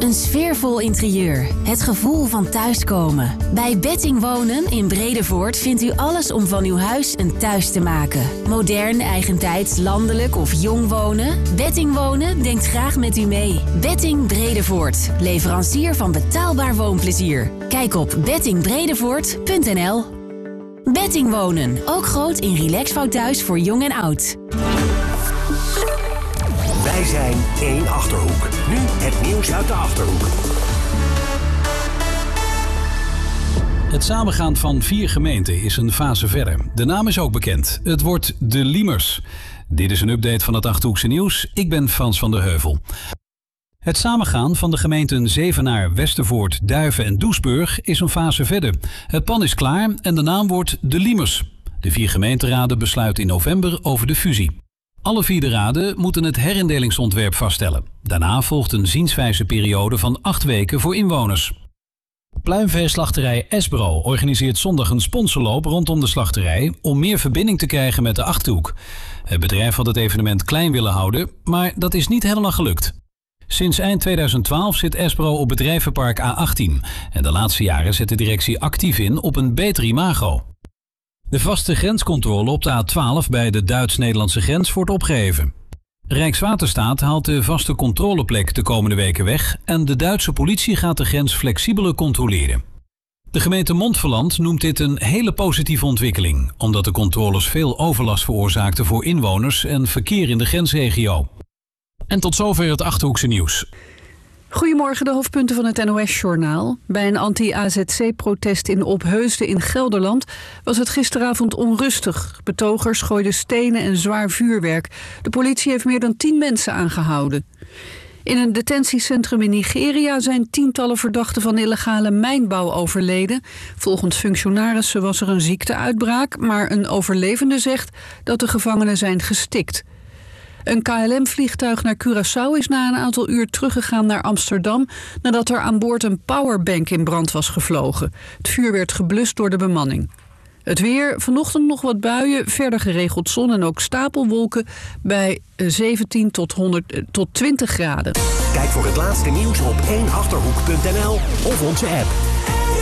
Een sfeervol interieur. Het gevoel van thuiskomen. Bij Betting Wonen in Bredevoort vindt u alles om van uw huis een thuis te maken. Modern, eigentijds, landelijk of jong wonen? Betting Wonen denkt graag met u mee. Betting Bredevoort. Leverancier van betaalbaar woonplezier. Kijk op bettingbredevoort.nl. Betting Wonen. Ook groot in Relaxfout thuis voor jong en oud. Wij zijn één Achterhoek. Nu het nieuws uit de Achterhoek. Het samengaan van 4 gemeenten is een fase verder. De naam is ook bekend. Het wordt De Liemers. Dit is een update van het Achterhoekse nieuws. Ik ben Frans van der Heuvel. Het samengaan van de gemeenten Zevenaar, Westervoort, Duiven en Doesburg is een fase verder. Het plan is klaar en de naam wordt De Liemers. De 4 gemeenteraden besluiten in november over de fusie. Alle 4 de raden moeten het herindelingsontwerp vaststellen. Daarna volgt een zienswijze periode van 8 weken voor inwoners. Pluimveeslachterij Esbro organiseert zondag een sponsorloop rondom de slachterij om meer verbinding te krijgen met de Achterhoek. Het bedrijf had het evenement klein willen houden, maar dat is niet helemaal gelukt. Sinds eind 2012 zit Esbro op bedrijvenpark A18 en de laatste jaren zet de directie actief in op een beter imago. De vaste grenscontrole op de A12 bij de Duits-Nederlandse grens wordt opgeheven. Rijkswaterstaat haalt de vaste controleplek de komende weken weg en de Duitse politie gaat de grens flexibeler controleren. De gemeente Montferland noemt dit een hele positieve ontwikkeling, omdat de controles veel overlast veroorzaakten voor inwoners en verkeer in de grensregio. En tot zover het Achterhoekse nieuws. Goedemorgen, de hoofdpunten van het NOS-journaal. Bij een anti-AZC-protest in Opheusden in Gelderland was het gisteravond onrustig. Betogers gooiden stenen en zwaar vuurwerk. De politie heeft meer dan 10 mensen aangehouden. In een detentiecentrum in Nigeria zijn tientallen verdachten van illegale mijnbouw overleden. Volgens functionarissen was er een ziekteuitbraak, maar een overlevende zegt dat de gevangenen zijn gestikt. Een KLM-vliegtuig naar Curaçao is na een aantal uur teruggegaan naar Amsterdam nadat er aan boord een powerbank in brand was gevlogen. Het vuur werd geblust door de bemanning. Het weer, vanochtend nog wat buien, verder geregeld zon en ook stapelwolken bij 17 tot 20 graden. Kijk voor het laatste nieuws op 1achterhoek.nl of onze app.